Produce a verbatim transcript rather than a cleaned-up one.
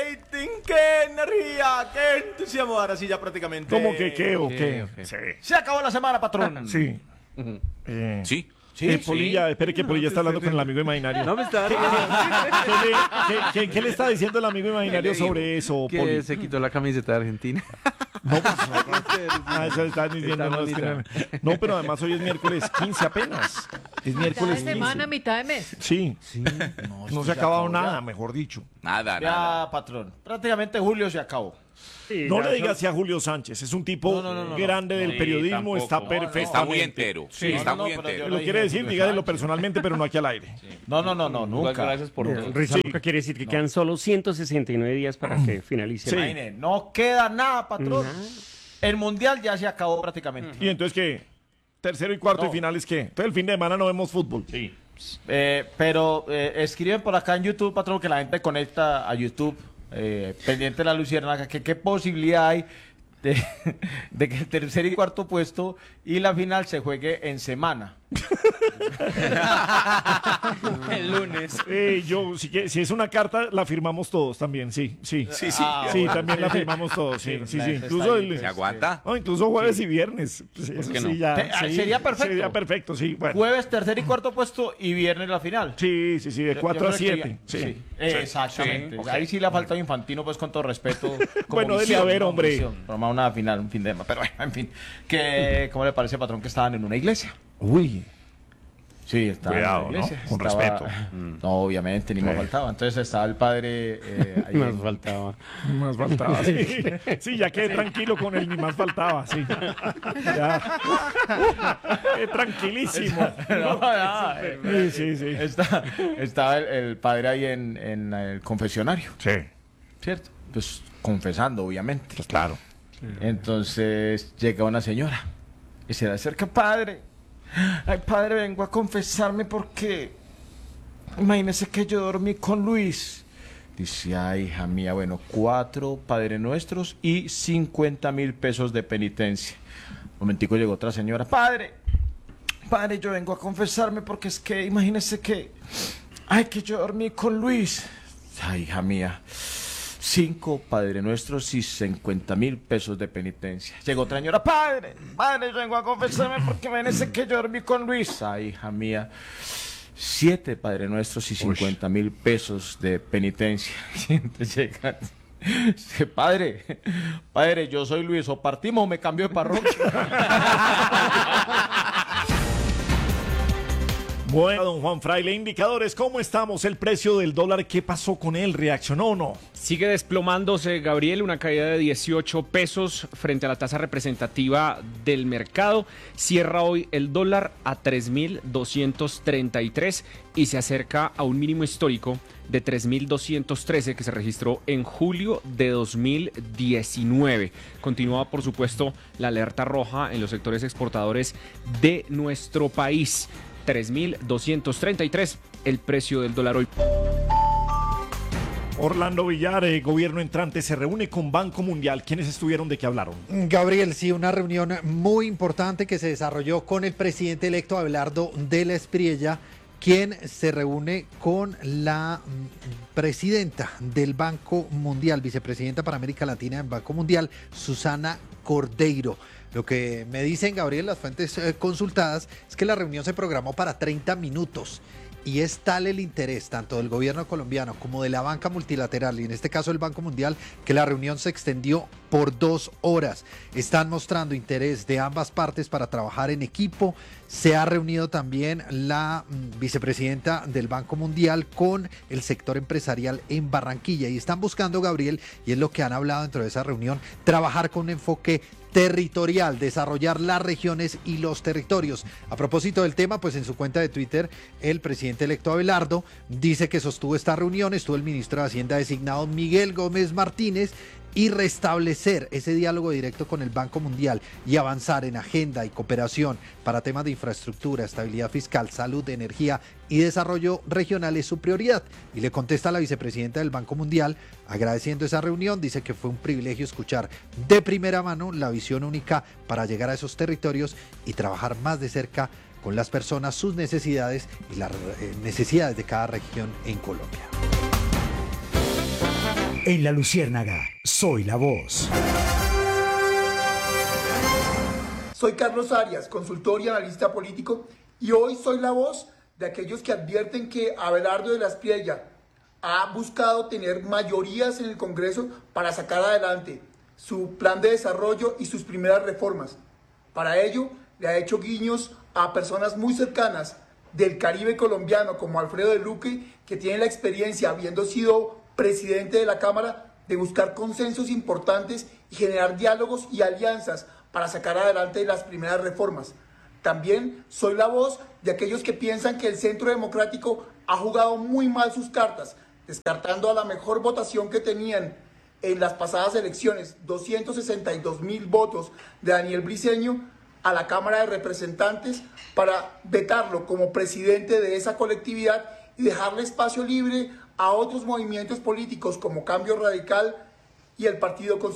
rating, qué energía, qué entusiasmo. Ahora sí ya prácticamente. ¿Cómo que qué o qué? qué? Sí. Se acabó la semana, patrón. Sí. Eh, Sí. Sí, eh, sí. Polilla, espere que Polilla está hablando con el amigo imaginario. No me está ¿Qué, qué le, qué- qué- qué le está diciendo el amigo imaginario sobre eso, que Poli? se quitó la camiseta de Argentina. No, pues, ah, eso están diciendo. Está No, es que bonita. no- no, pero además hoy es miércoles quince apenas. Es Mitad miércoles de semana, quince. mitad de mes. Sí, No, no se ha acabado nada, mejor dicho. Nada, nada. Ya, patrón. Prácticamente julio se acabó. No le digas así a Julio Sánchez, es un tipo No, no, no, no, grande del Sí, periodismo, tampoco. está No, no, perfecto. Está muy entero. Sí. está No, no, muy pero entero. yo Lo no quiere dije decir, Julio dígalo Sánchez. personalmente, pero no aquí al aire. No, no, no, no, Igual, nunca. gracias por todo. Risa, Sí. lo que quiere decir que quedan solo ciento sesenta y nueve días para que finalice. Sí. el año. Imagine, no queda nada, patrón. El mundial ya se acabó prácticamente. ¿Y entonces qué? Tercero y cuarto No. y finales, ¿qué? Entonces el fin de semana no vemos fútbol. Sí. Eh, pero eh, escriben por acá en YouTube, patrón, que la gente conecta a YouTube, eh, pendiente de la luciérnaga, que qué posibilidad hay de, de que el tercer y cuarto puesto y la final se juegue en semana. El lunes. Eh, yo, si, que- si es una carta, la firmamos todos también, sí, sí. Sí, sí. Ah, Sí, bueno. también la firmamos todos, sí, sí, la- sí. esa Incluso, está el, ahí. ¿Se aguanta? no, incluso jueves y viernes. Sí, eso qué sí, no? ya, Te- ah, sí, sería perfecto. Sería perfecto, sí. Bueno. Jueves, tercer y cuarto puesto y viernes la final. Sí, sí, sí, de Yo- cuatro yo a creo que siete. ya- Sí. Eh, Exactamente. Sí, ok. Ahí sí le ha faltado Infantino, pues con todo respeto. como Bueno, dele misión, a ver, ¿no? hombre. Misión. Tomar una final, un fin de semana. Pero bueno, en fin. Que, ¿cómo le parece, patrón, que estaban en una iglesia? Uy, Sí, estaba Cuidado, en la iglesia. ¿no? Con Estaba- respeto. No, obviamente, ni me Sí. faltaba. Entonces estaba el padre eh, ahí Más en- faltaba. más faltaba. Sí, sí, ya quedé tranquilo con él, ni más faltaba, sí. Ya. Qué tranquilísimo. No, no, eh, Sí, sí, sí. está- estaba el, el padre ahí en, en el confesionario, Sí, ¿cierto? Pues confesando, obviamente. pues claro. Entonces llega una señora y se le acerca, padre. Ay, padre, vengo a confesarme porque imagínese que yo dormí con Luis. Dice, ay, hija mía, bueno, cuatro Padre Nuestros y cincuenta mil pesos de penitencia. Un momentico llegó otra señora, padre, padre, yo vengo a confesarme porque es que imagínese que, ay, que yo dormí con Luis. Ay, hija mía. Cinco Padre Nuestros y cincuenta mil pesos de penitencia. Llegó otra señora, padre, padre, yo vengo a confesarme porque imagínese que yo dormí con Luis. Ay, hija mía. Siete Padre Nuestros y cincuenta mil pesos de penitencia. Y entonces llega, dice, padre, padre, yo soy Luis, o partimos o me cambio de parroquia. Bueno, don Juan Fraile, indicadores, ¿cómo estamos? El precio del dólar, ¿qué pasó con él? ¿Reaccionó o no? Sigue desplomándose, Gabriel, una caída de dieciocho pesos frente a la tasa representativa del mercado. Cierra hoy el dólar a tres mil doscientos treinta y tres y se acerca a un mínimo histórico de tres mil doscientos trece que se registró en julio de dos mil diecinueve. Continúa, por supuesto, la alerta roja en los sectores exportadores de nuestro país. tres mil doscientos treinta y tres el precio del dólar hoy. Orlando Villar, eh, gobierno entrante, se reúne con Banco Mundial. ¿Quiénes estuvieron? ¿De qué hablaron? Gabriel, sí, una reunión muy importante que se desarrolló con el presidente electo Abelardo de la Espriella, quien se reúne con la mm, presidenta del Banco Mundial, vicepresidenta para América Latina del Banco Mundial, Susana Cordeiro. Lo que me dicen, Gabriel, las fuentes eh, consultadas, es que la reunión se programó para treinta minutos. Y es tal el interés tanto del gobierno colombiano como de la banca multilateral, y en este caso el Banco Mundial, que la reunión se extendió por dos horas. Están mostrando interés de ambas partes para trabajar en equipo. Se ha reunido también la mm, vicepresidenta del Banco Mundial con el sector empresarial en Barranquilla y están buscando, Gabriel, y es lo que han hablado dentro de esa reunión, trabajar con un enfoque territorial, desarrollar las regiones y los territorios. A propósito del tema, pues en su cuenta de Twitter, el presidente electo Abelardo dice que sostuvo esta reunión, estuvo el ministro de Hacienda designado Miguel Gómez Martínez, y restablecer ese diálogo directo con el Banco Mundial y avanzar en agenda y cooperación para temas de infraestructura, estabilidad fiscal, salud, energía y desarrollo regional es su prioridad. Y le contesta a la vicepresidenta del Banco Mundial, agradeciendo esa reunión, dice que fue un privilegio escuchar de primera mano la visión única para llegar a esos territorios y trabajar más de cerca con las personas, sus necesidades y las eh, necesidades de cada región en Colombia. En La Luciérnaga, soy la voz. Soy Carlos Arias, consultor y analista político, y hoy soy la voz de aquellos que advierten que Abelardo de la Espriella ha buscado tener mayorías en el Congreso para sacar adelante su plan de desarrollo y sus primeras reformas. Para ello, le ha hecho guiños a personas muy cercanas del Caribe colombiano, como Alfredo de Luque, que tiene la experiencia, habiendo sido presidente de la Cámara, de buscar consensos importantes y generar diálogos y alianzas para sacar adelante las primeras reformas. También soy la voz de aquellos que piensan que el Centro Democrático ha jugado muy mal sus cartas, descartando a la mejor votación que tenían en las pasadas elecciones, doscientos sesenta y dos mil votos de Daniel Briceño, a la Cámara de Representantes para vetarlo como presidente de esa colectividad y dejarle espacio libre a otros movimientos políticos como Cambio Radical y el Partido Conservador.